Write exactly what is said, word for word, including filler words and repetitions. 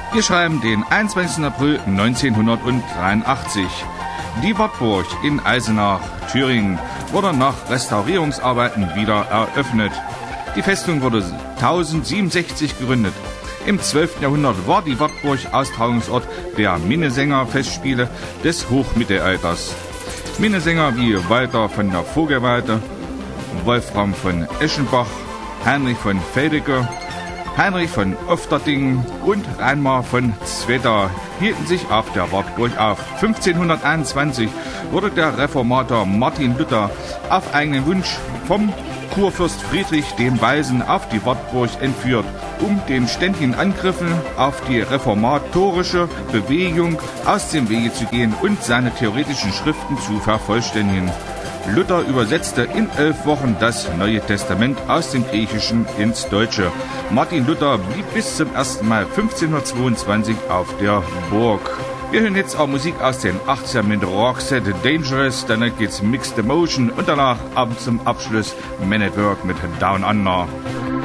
Wir schreiben den einundzwanzigsten April neunzehnhundertdreiundachtzig. Die Wartburg in Eisenach, Thüringen, wurde nach Restaurierungsarbeiten wieder eröffnet. Die Festung wurde tausendsiebenundsechzig gegründet. Im zwölften Jahrhundert war die Wartburg Austragungsort der Minnesänger-Festspiele des Hochmittelalters. Minnesänger wie Walter von der Vogelweide, Wolfram von Eschenbach, Heinrich von Feldeke, Heinrich von Ofterdingen und Reinmar von Zwetter hielten sich auf der Wartburg auf. fünfzehnhunderteinundzwanzig wurde der Reformator Martin Luther auf eigenen Wunsch vom Kurfürst Friedrich dem Weisen auf die Wartburg entführt, um den ständigen Angriffen auf die reformatorische Bewegung aus dem Wege zu gehen und seine theoretischen Schriften zu vervollständigen. Luther übersetzte in elf Wochen das Neue Testament aus dem Griechischen ins Deutsche. Martin Luther blieb bis zum ersten Mai fünfzehnhundertzweiundzwanzig auf der Burg. Wir hören jetzt auch Musik aus den achtzigern mit Roxette Dangerous, danach geht's Mixed Emotion und danach abends zum Abschluss Men at Work mit Down Under.